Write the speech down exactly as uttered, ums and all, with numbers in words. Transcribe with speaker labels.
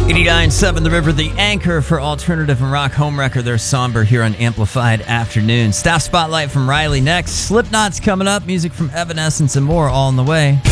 Speaker 1: eighty-nine point seven The River, the anchor for alternative and rock. Homewrecker, they're somber here on Amplified Afternoon. Staff Spotlight from Riley next. Slipknot's coming up. Music from Evanescence and more all on the way.